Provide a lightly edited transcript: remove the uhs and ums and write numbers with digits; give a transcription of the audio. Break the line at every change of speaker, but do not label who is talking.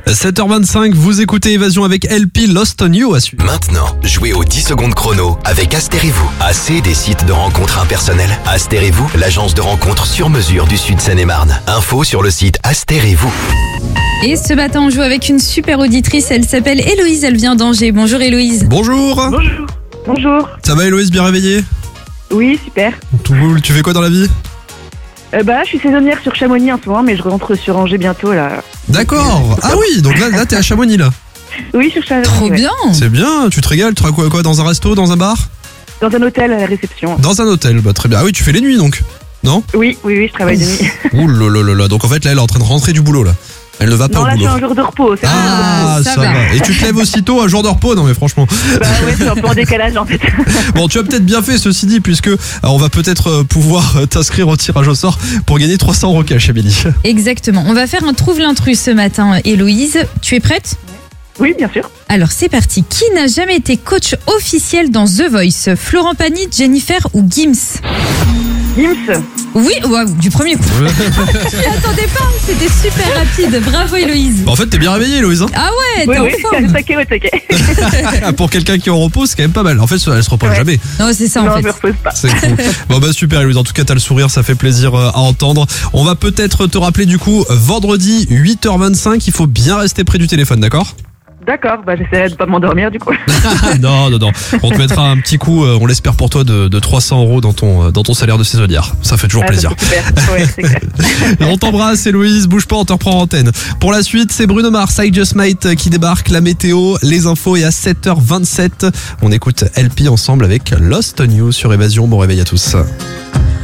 7h25, vous écoutez Évasion avec LP, Lost on You à suivre.
Maintenant, jouez aux 10 secondes chrono avec Astérez-vous. Assez des sites de rencontres impersonnels. Astérez-vous, l'agence de rencontres sur mesure du Sud Seine-et-Marne. Info sur le site Astérez-vous.
Et ce matin, on joue avec une super auditrice. Elle s'appelle Héloïse, elle vient d'Angers. Bonjour Héloïse.
Bonjour.
Bonjour. Bonjour.
Ça va Héloïse, bien réveillée?
Oui, super.
Tout cool. Tu fais quoi dans la vie?
Je suis saisonnière sur Chamonix en ce moment, mais je rentre sur Angers bientôt là.
D'accord. Ah oui, donc là t'es à Chamonix là.
Oui, sur Chamonix.
Trop
ouais.
bien.
C'est bien, tu te régales, tu travailles quoi, dans un resto, dans un bar?
Dans un hôtel à la réception.
Dans un hôtel, bah très bien. Ah oui, tu fais les nuits donc? Non?
Oui, je travaille de nuit.
Ouh là, donc en fait là elle est en train de rentrer du boulot là. Elle ne va pas
Non,
au
là, je
boulot.
suis un jour de repos. C'est
Ah,
ça
ça
va.
va. Et tu te lèves aussitôt un jour de repos? Non mais franchement.
Bah ouais, c'est un peu en décalage en fait.
Bon, tu as peut-être bien fait ceci dit, puisque on va peut-être pouvoir t'inscrire au tirage au sort pour gagner 300 € cash, Émilie.
Exactement. On va faire un trouve l'intrus ce matin, Héloïse. Tu es prête?
Oui, bien sûr.
Alors c'est parti. Qui n'a jamais été coach officiel dans The Voice? Florent Pagny, Jennifer ou Gims?
Gims.
Oui, waouh, du premier coup. Je m'y attendais pas, c'était super rapide. Bravo Héloïse.
Bah, en fait, t'es bien réveillée, Héloïse. Hein.
Ah ouais,
Oui,
t'es en
oui,
forme.
taquet.
Pour quelqu'un qui est en repos, c'est quand même pas mal. En fait, elle se repose
Ouais.
jamais.
Non, c'est ça en
Non, je
fait.
me repose pas.
C'est cool. Bon bah super Héloïse, en tout cas t'as le sourire, ça fait plaisir à entendre. On va peut-être te rappeler du coup vendredi 8h25, il faut bien rester près du téléphone, d'accord?
D'accord, j'essaierai de pas m'endormir du coup.
Non. On te mettra un petit coup, on l'espère pour toi, de 300 € dans ton salaire de saisonnière. Ça fait toujours
Ah,
plaisir.
ça, c'est super. Ouais, c'est clair.
On t'embrasse Héloïse, bouge pas, on te reprend en antenne. Pour la suite, c'est Bruno Mars, I Just Might qui débarque, la météo, les infos et à 7h27, on écoute LP ensemble avec Lost on You sur Évasion. Bon réveil à tous.